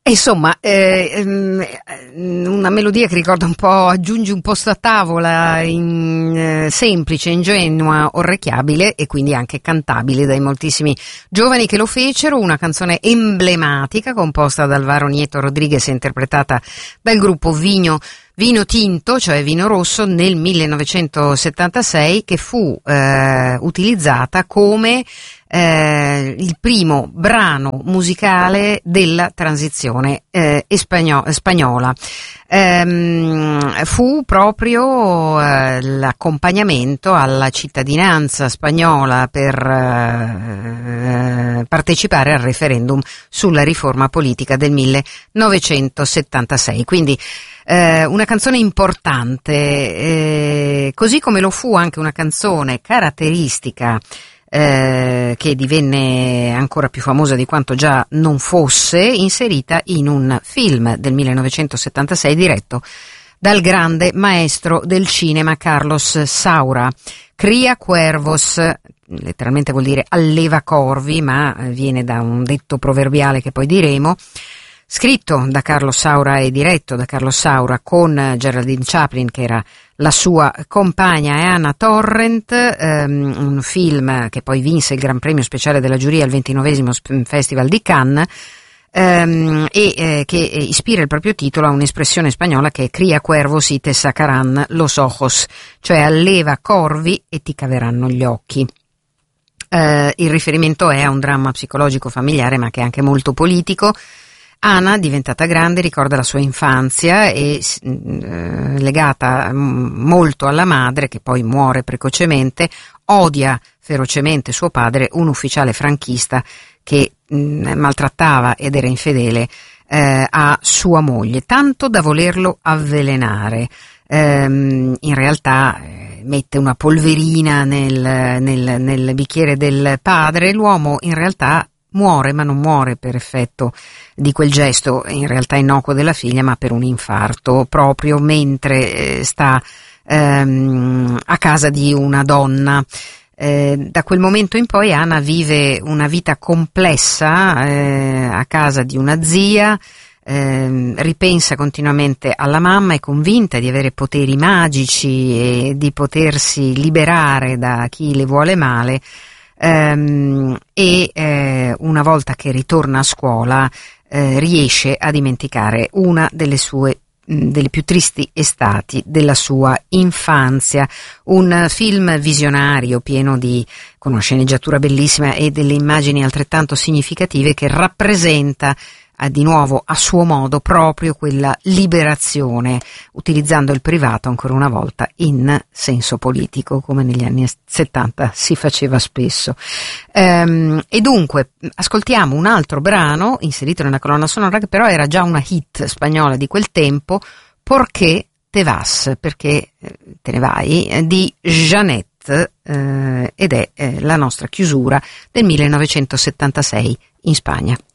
Insomma, una melodia che ricorda un po', aggiunge un posto a tavola, semplice, ingenua, orecchiabile e quindi anche cantabile dai moltissimi giovani che lo fecero. Una canzone emblematica composta da Alvaro Nieto Rodriguez e interpretata dal gruppo Vino Tinto, cioè Vino Rosso, nel 1976, che fu utilizzata come il primo brano musicale della transizione spagnola. Fu proprio l'accompagnamento alla cittadinanza spagnola per partecipare al referendum sulla riforma politica del 1976. Quindi una canzone importante, così come lo fu anche una canzone caratteristica che divenne ancora più famosa di quanto già non fosse, inserita in un film del 1976 diretto dal grande maestro del cinema Carlos Saura. Cría cuervos, letteralmente vuol dire alleva corvi, ma viene da un detto proverbiale che poi diremo. Scritto da Carlos Saura e diretto da Carlos Saura con Geraldine Chaplin, che era la sua compagna, e Anna Torrent, un film che poi vinse il Gran Premio Speciale della Giuria al 29° Festival di Cannes, che ispira il proprio titolo a un'espressione spagnola che è cría cuervos y te sacarán los ojos, cioè alleva corvi e ti caveranno gli occhi. Il riferimento è a un dramma psicologico familiare, ma che è anche molto politico. Anna, diventata grande, ricorda la sua infanzia e legata molto alla madre, che poi muore precocemente, odia ferocemente suo padre, un ufficiale franchista che maltrattava ed era infedele a sua moglie, tanto da volerlo avvelenare. In realtà mette una polverina nel bicchiere del padre. L'uomo in realtà muore, ma non muore per effetto di quel gesto in realtà innocuo della figlia, ma per un infarto, proprio mentre sta a casa di una donna. Da quel momento in poi Anna vive una vita complessa a casa di una zia, ripensa continuamente alla mamma, è convinta di avere poteri magici e di potersi liberare da chi le vuole male. Una volta che ritorna a scuola riesce a dimenticare una delle più tristi estati della sua infanzia. Un film visionario pieno di con una sceneggiatura bellissima e delle immagini altrettanto significative, che rappresenta di nuovo a suo modo proprio quella liberazione, utilizzando il privato ancora una volta in senso politico, come negli anni 70 si faceva spesso. E dunque ascoltiamo un altro brano inserito nella colonna sonora, che però era già una hit spagnola di quel tempo, Porque te vas, perché te ne vai, di Jeanette, ed è la nostra chiusura del 1976 in Spagna.